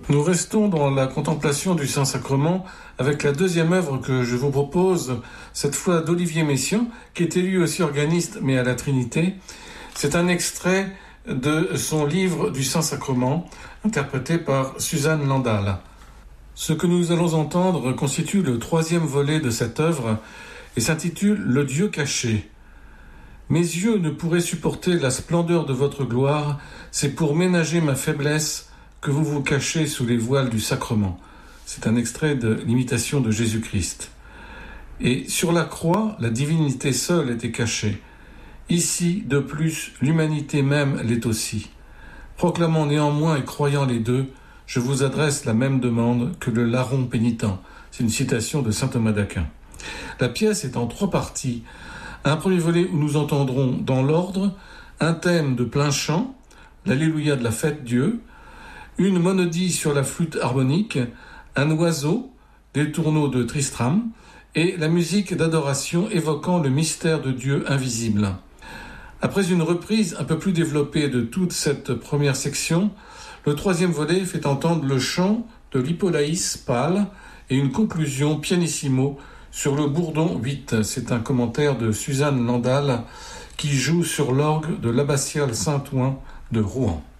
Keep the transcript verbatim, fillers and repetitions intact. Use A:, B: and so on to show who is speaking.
A: Nous restons dans la contemplation du Saint-Sacrement avec la deuxième œuvre que je vous propose, cette fois d'Olivier Messiaen, qui était lui aussi organiste, mais à la Trinité. C'est un extrait de son livre du Saint-Sacrement, interprété par Suzanne Landal. Ce que nous allons entendre constitue le troisième volet de cette œuvre et s'intitule « Le Dieu caché ». Mes yeux ne pourraient supporter la splendeur de votre gloire, c'est pour ménager ma faiblesse que vous vous cachez sous les voiles du sacrement. C'est un extrait de l'Imitation de Jésus-Christ. Et sur la croix, la divinité seule était cachée. Ici, de plus, l'humanité même l'est aussi. Proclamant néanmoins et croyant les deux, je vous adresse la même demande que le larron pénitent. C'est une citation de saint Thomas d'Aquin. La pièce est en trois parties. Un premier volet où nous entendrons, dans l'ordre, un thème de plein chant, l'Alléluia de la fête Dieu, une monodie sur la flûte harmonique, un oiseau, des tourneaux de Tristram, et la musique d'adoration évoquant le mystère de Dieu invisible. Après une reprise un peu plus développée de toute cette première section, le troisième volet fait entendre le chant de l'Hippolaïs pâle et une conclusion pianissimo sur le bourdon huit. C'est un commentaire de Suzanne Landal qui joue sur l'orgue de l'abbatiale Saint-Ouen de Rouen.